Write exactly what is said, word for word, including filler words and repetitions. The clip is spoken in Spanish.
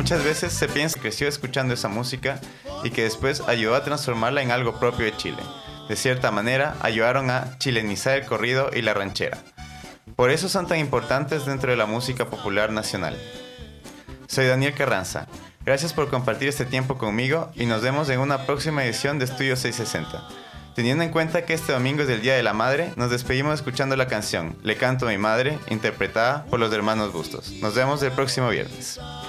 muchas veces se piensa que creció escuchando esa música y que después ayudó a transformarla en algo propio de Chile. De cierta manera, ayudaron a chilenizar el corrido y la ranchera. Por eso son tan importantes dentro de la música popular nacional. Soy Daniel Carranza. Gracias por compartir este tiempo conmigo y nos vemos en una próxima edición de Estudio seiscientos sesenta. Teniendo en cuenta que este domingo es el Día de la Madre, nos despedimos escuchando la canción Le canto a mi madre, interpretada por los hermanos Bustos. Nos vemos el próximo viernes.